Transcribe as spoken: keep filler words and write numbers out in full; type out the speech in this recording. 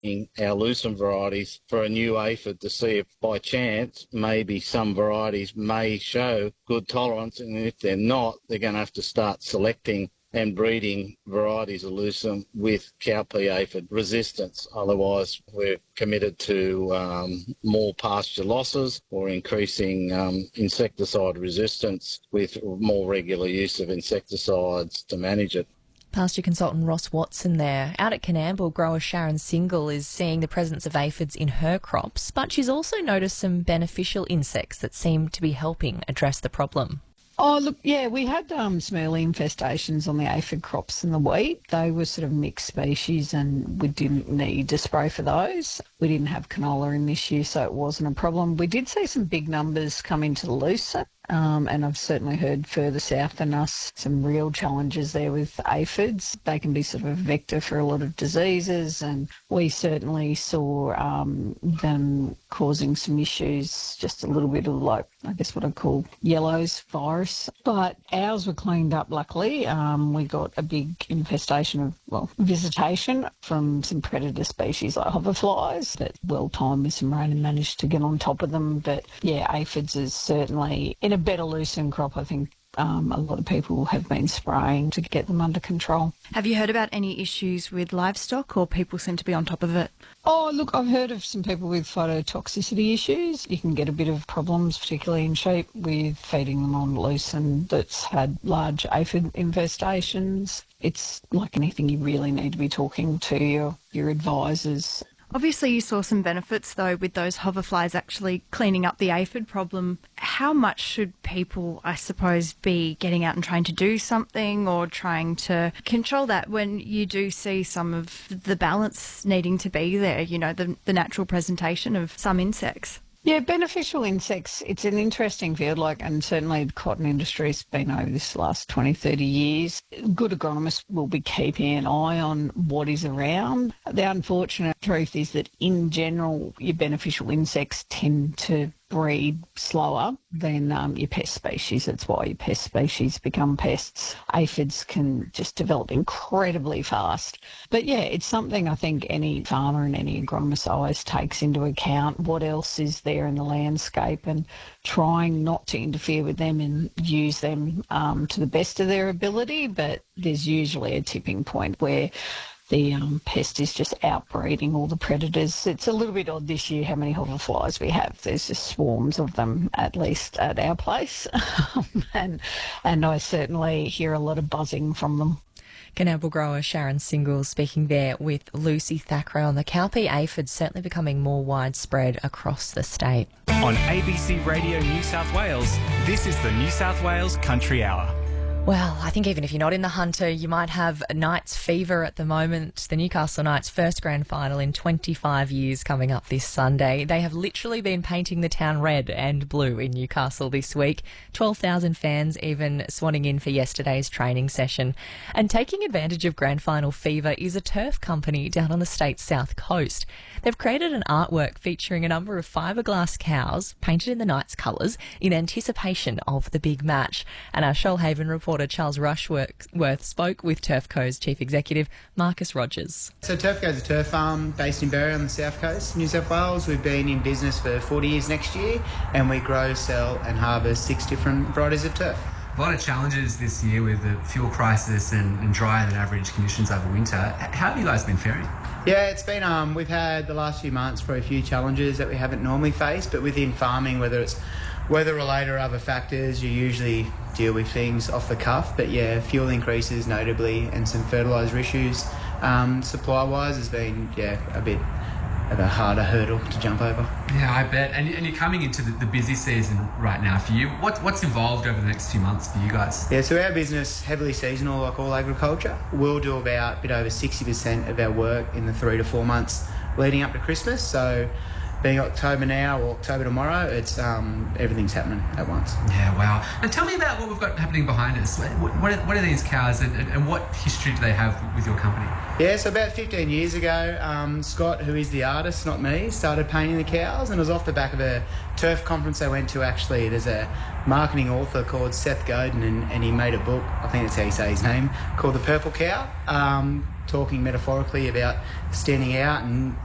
in our lucerne varieties for a new aphid to see if by chance maybe some varieties may show good tolerance, and if they're not, they're going to have to start selecting and breeding varieties of lucerne with cowpea aphid resistance. Otherwise, we're committed to um, more pasture losses or increasing um, insecticide resistance with more regular use of insecticides to manage it. Pasture consultant Ross Watson there. Out at Coonamble, grower Sharon Single is seeing the presence of aphids in her crops, but she's also noticed some beneficial insects that seem to be helping address the problem. Oh, look, yeah, we had um, some early infestations on the aphid crops in the wheat. They were sort of mixed species and we didn't need to spray for those. We didn't have canola in this year, so it wasn't a problem. We did see some big numbers come into the lucerne. Um, and I've certainly heard further south than us some real challenges there with aphids. They can be sort of a vector for a lot of diseases, and we certainly saw um, them causing some issues, just a little bit of like, I guess what I call yellows virus. But ours were cleaned up, luckily. Um, we got a big infestation of, well, visitation from some predator species like hoverflies, but well timed with some rain and managed to get on top of them. But yeah, aphids is certainly in a better lucerne crop. I think um, a lot of people have been spraying to get them under control. Have you heard about any issues with livestock, or people seem to be on top of it? Oh, look, I've heard of some people with phytotoxicity issues. You can get a bit of problems, particularly in sheep, with feeding them on lucerne that's had large aphid infestations. It's like anything, you really need to be talking to your, your advisors. Obviously, you saw some benefits, though, with those hoverflies actually cleaning up the aphid problem. How much should people, I suppose, be getting out and trying to do something or trying to control that when you do see some of the balance needing to be there, you know, the, the natural presentation of some insects? Yeah, beneficial insects, it's an interesting field, like, and certainly the cotton industry's been over this last twenty, thirty years. Good agronomists will be keeping an eye on what is around. The unfortunate truth is that in general, your beneficial insects tend to breed slower than um, your pest species. That's why your pest species become pests. Aphids can just develop incredibly fast. But yeah, it's something I think any farmer and any agronomist always takes into account. What else is there in the landscape, and trying not to interfere with them and use them um, to the best of their ability. But there's usually a tipping point where the um, pest is just outbreeding all the predators. It's a little bit odd this year how many hoverflies we have. There's just swarms of them, at least at our place. and and I certainly hear a lot of buzzing from them. Coonamble grower Sharon Single speaking there with Lucy Thackeray on the cowpea aphid certainly becoming more widespread across the state. On A B C Radio New South Wales, this is the New South Wales Country Hour. Well, I think even if you're not in the Hunter, you might have Knights fever at the moment. The Newcastle Knights' first grand final in twenty-five years coming up this Sunday. They have literally been painting the town red and blue in Newcastle this week. twelve thousand fans even swanning in for yesterday's training session. And taking advantage of grand final fever is a turf company down on the state's south coast. They've created an artwork featuring a number of fiberglass cows painted in the Knights' colours in anticipation of the big match. And our Shoalhaven reporter Charles Rushworth spoke with Turfco's chief executive Marcus Rogers. So Turfco's a turf farm based in Berry on the south coast, New South Wales. We've been in business for forty years next year, and we grow, sell and harvest six different varieties of turf. A lot of challenges this year with the fuel crisis and, and drier than average conditions over winter. How have you guys been faring? Yeah, it's been, um, we've had the last few months probably a few challenges that we haven't normally faced, but within farming, whether it's weather related or other factors, you usually deal with things off the cuff. But yeah, fuel increases notably and some fertiliser issues. Um, supply wise has been, yeah, a bit of a harder hurdle to jump over. Yeah, I bet. And, and you're coming into the, the busy season right now for you. What, what's involved over the next few months for you guys? Yeah, so our business, heavily seasonal like all agriculture. We'll do about a bit over sixty percent of our work in the three to four months leading up to Christmas. So being October now or October tomorrow, it's um, everything's happening at once. Yeah, wow. And tell me about what we've got happening behind us. What, what, are, what are these cows and, and what history do they have with your company? Yeah, so about fifteen years ago, um, Scott, who is the artist, not me, started painting the cows, and it was off the back of a turf conference I went to actually. There's a marketing author called Seth Godin, and, and he made a book, I think that's how you say his name, called The Purple Cow, um, talking metaphorically about standing out and